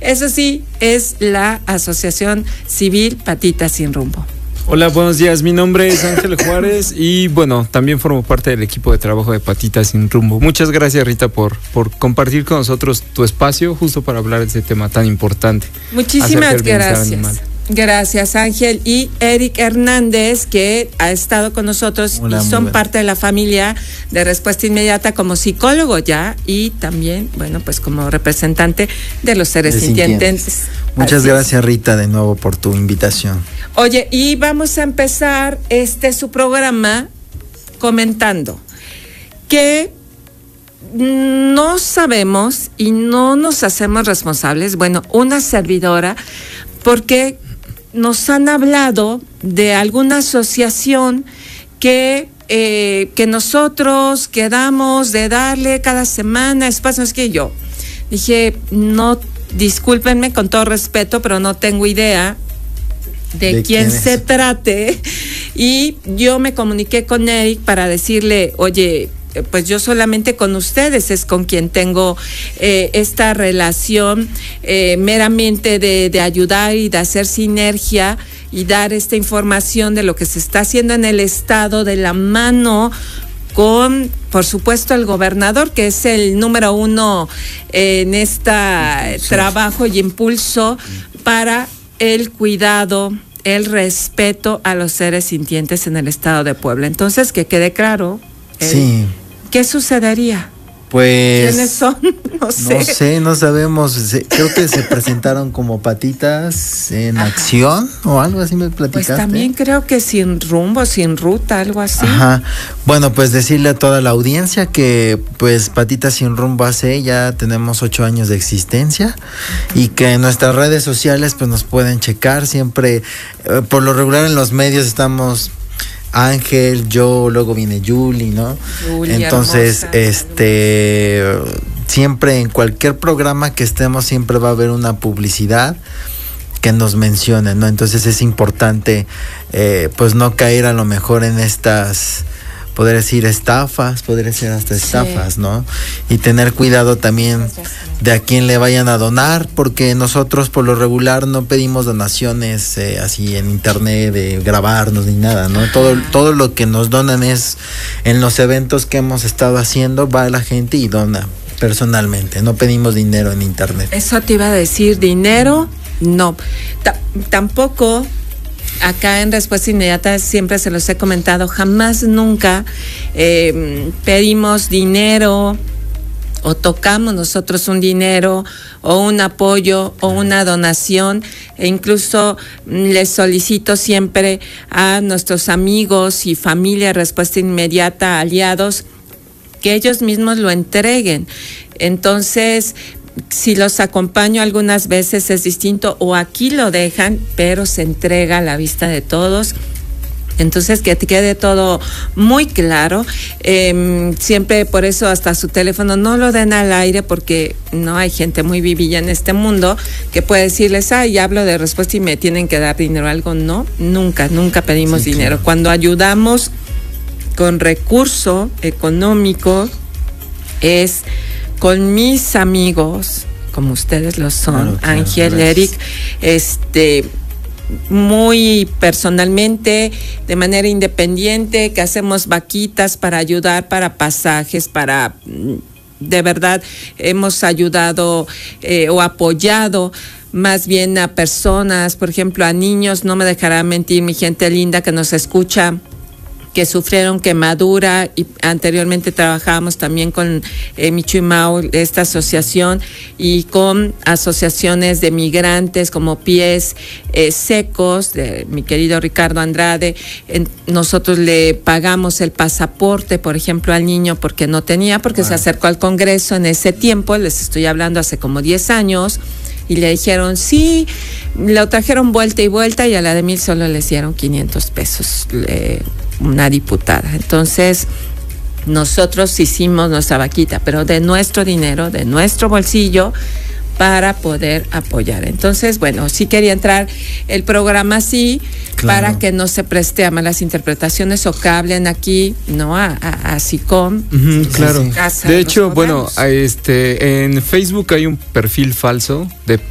Eso sí, es la Asociación Civil Patitas Sin Rumbo. Hola, buenos días. Mi nombre es Ángel Juárez y bueno, también formo parte del equipo de trabajo de Patitas Sin Rumbo. Muchas gracias, Rita, por compartir con nosotros tu espacio justo para hablar de este tema tan importante. Muchísimas gracias. Gracias, Ángel. Y Eric Hernández, que ha estado con nosotros. Hola, y son parte de la familia de Respuesta Inmediata como psicólogo ya y también, bueno, pues como representante de los seres sintientes. Muchas gracias, Rita, de nuevo por tu invitación. Oye, y vamos a empezar su programa comentando que no sabemos y no nos hacemos responsables, bueno, una servidora, porque nos han hablado de alguna asociación que nosotros quedamos de darle cada semana espacio. Es que yo dije, no, discúlpenme con todo respeto, pero no tengo idea de quién se trate. Y yo me comuniqué con Eric para decirle, oye, pues yo solamente con ustedes es con quien tengo esta relación meramente de ayudar y de hacer sinergia y dar esta información de lo que se está haciendo en el estado de la mano con, por supuesto, el gobernador, que es el número 1 en este trabajo y impulso para el cuidado, el respeto a los seres sintientes en el estado de Puebla. Entonces, que quede claro. Sí. ¿Qué sucedería? Pues ¿quiénes son? No sé. No sabemos. Creo que se presentaron como patitas en acción o algo así, me platicaste. Pues también creo que sin rumbo, sin ruta, algo así. Ajá. Bueno, pues decirle a toda la audiencia que pues Patitas Sin Rumbo hace, ya tenemos 8 años de existencia y que en nuestras redes sociales pues nos pueden checar siempre. Por lo regular en los medios estamos Ángel, yo, luego viene Julie, ¿no? Julie, entonces, hermosa. Siempre en cualquier programa que estemos siempre va a haber una publicidad que nos mencione, ¿no? Entonces es importante pues no caer a lo mejor en estas, podría decir estafas, podría ser hasta estafas, sí, ¿no? Y tener cuidado también de a quién le vayan a donar, porque nosotros por lo regular no pedimos donaciones así en internet de grabarnos ni nada, ¿no? Todo lo que nos donan es en los eventos que hemos estado haciendo, va la gente y dona personalmente, no pedimos dinero en internet. Eso te iba a decir, dinero, no. Tampoco. Acá en Respuesta Inmediata siempre se los he comentado, jamás nunca pedimos dinero o tocamos nosotros un dinero o un apoyo o una donación, e incluso les solicito siempre a nuestros amigos y familia Respuesta Inmediata, aliados, que ellos mismos lo entreguen. Entonces, si los acompaño algunas veces es distinto, o aquí lo dejan, pero se entrega a la vista de todos. Entonces, que te quede todo muy claro. Siempre por eso hasta su teléfono no lo den al aire, porque no hay gente muy vivilla en este mundo que puede decirles, hablo de Respuesta y me tienen que dar dinero o algo. No, nunca pedimos dinero. Claro. Cuando ayudamos con recurso económico es con mis amigos, como ustedes lo son, claro, Ángel, gracias. Eric, muy personalmente, de manera independiente, que hacemos vaquitas para ayudar, para pasajes, para, de verdad, hemos ayudado o apoyado más bien a personas, por ejemplo, a niños, no me dejará mentir mi gente linda que nos escucha, que sufrieron quemadura, y anteriormente trabajábamos también con Michu y Mau, esta asociación, y con asociaciones de migrantes como Pies Secos, de mi querido Ricardo Andrade. Nosotros le pagamos el pasaporte, por ejemplo, al niño porque no tenía, porque se acercó al Congreso en ese tiempo, les estoy hablando hace como 10 años, y le dijeron sí, lo trajeron vuelta y vuelta, y a la de 1,000 solo les dieron 500 pesos, una diputada. Entonces, nosotros hicimos nuestra vaquita, pero de nuestro dinero, de nuestro bolsillo, para poder apoyar. Entonces, bueno, sí quería entrar el programa así, claro, para que no se preste a malas interpretaciones o que hablen aquí, ¿no? A SICOM. Claro. De hecho, bueno, en Facebook hay un perfil falso de